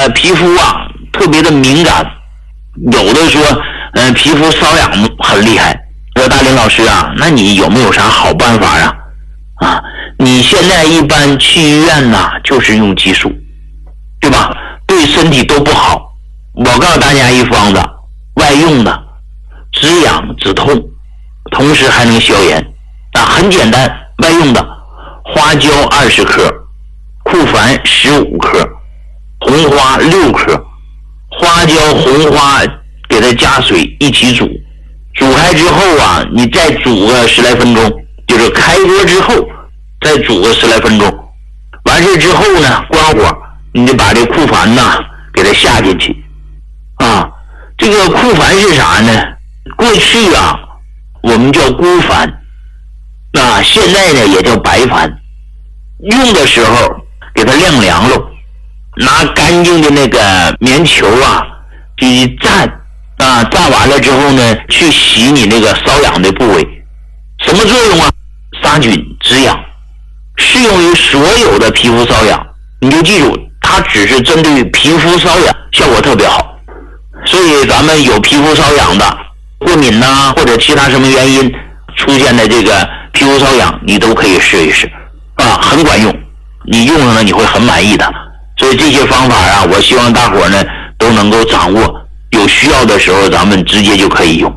皮肤啊特别的敏感，有的说皮肤瘙痒很厉害。说大林老师啊，那你有没有啥好办法啊？啊，你现在一般去医院呢，就是用激素，对吧？对身体都不好。我告诉大家一方子，外用的，止痒止痛，同时还能消炎。啊，很简单，外用的，花椒20克，库凡15克，红花6克，花椒红花给它加水一起煮，煮开之后啊，你再煮个10来分钟，就是开锅之后再煮个10来分钟，完事之后呢，关火，你就把这库凡呐给它下进去。啊，这个库凡是啥呢？过去啊我们叫钴凡，啊现在呢也叫白矾。用的时候给它晾凉了，拿干净的那个棉球啊就一蘸，啊蘸完了之后呢，去洗你那个瘙痒的部位。什么作用啊？杀菌止痒，适用于所有的皮肤瘙痒。你就记住，它只是针对皮肤瘙痒，效果特别好。所以咱们有皮肤瘙痒的，过敏呐，或者其他什么原因出现的这个皮肤瘙痒，你都可以试一试啊，很管用，你用上了你会很满意的。所以这些方法啊，我希望大伙呢都能够掌握，有需要的时候咱们直接就可以用。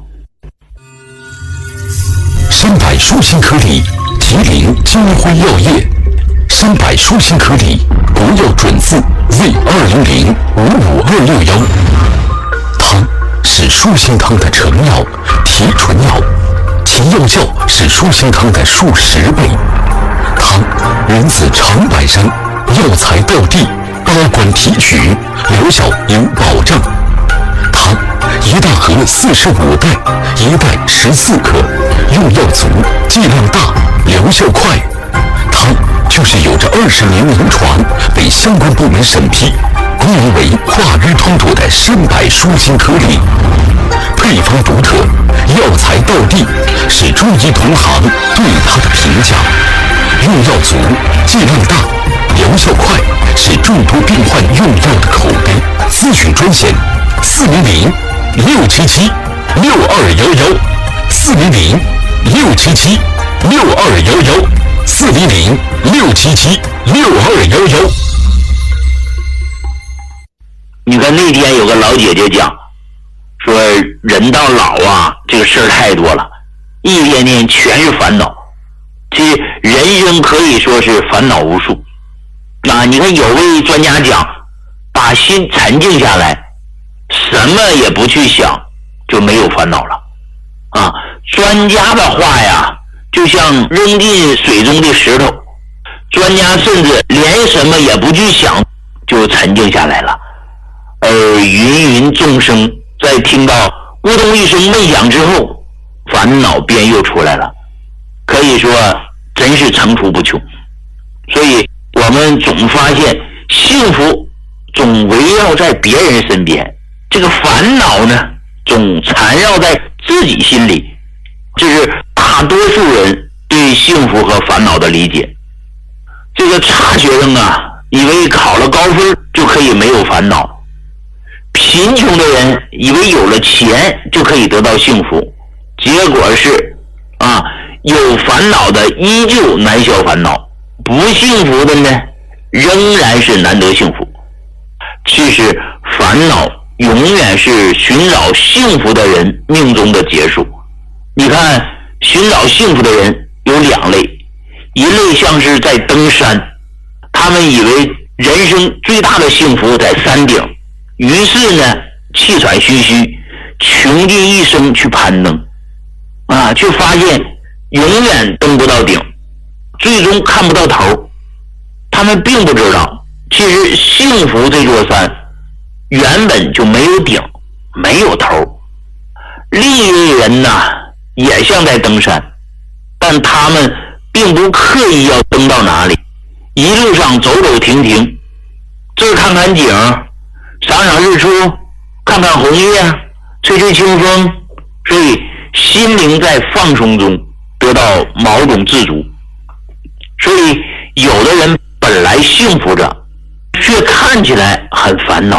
300舒心颗粒，吉林金辉药业，300舒心颗粒，国药准字 Z200-55261。汤是舒心汤的成药、提纯药，其药效是舒心汤的数10倍。汤源自长白山，药材到地，8关提取，疗效有保障。汤一大盒45袋，一袋14克，用药足，剂量大，疗效快。汤就是有着20年临床，被相关部门审批，功能为化瘀通堵的300舒心颗粒。配方独特，药材到地，是中医同行对它的评价。用药足，剂量大，疗效快，是众多病患用药的口碑。咨询专线400-677-6211，400-677-6211，400-677-6211。 你看那天有个老姐姐讲，说人到老啊，这个事儿太多了，一天天全是烦恼，其实人生可以说是烦恼无数。啊，你看有位专家讲，把心沉静下来，什么也不去想，就没有烦恼了。啊，专家的话呀，就像扔进水中的石头，专家甚至连什么也不去想，就沉静下来了。而芸芸众生在听到咕咚一声闷响之后，烦恼便又出来了，可以说真是层出不穷。所以我们总发现幸福总围绕在别人身边，这个烦恼呢总缠绕在自己心里，这是大多数人对幸福和烦恼的理解。这个差学生啊，以为考了高分就可以没有烦恼，贫穷的人以为有了钱就可以得到幸福，结果是啊，有烦恼的依旧难消烦恼，不幸福的呢仍然是难得幸福。其实烦恼永远是寻找幸福的人命中的结束。你看，寻找幸福的人有2类，一类像是在登山，他们以为人生最大的幸福在山顶，于是呢气喘吁吁，穷尽一生去攀登，啊，却发现永远登不到顶，最终看不到头。他们并不知道，其实幸福这座山原本就没有顶，没有头。另一类人呢，也像在登山，但他们并不刻意要登到哪里，一路上走走停停，这看看景，赏赏日出，看看红叶，吹吹清风，所以心灵在放松中得到某种自足。所以有的人本来幸福着，却看起来很烦恼。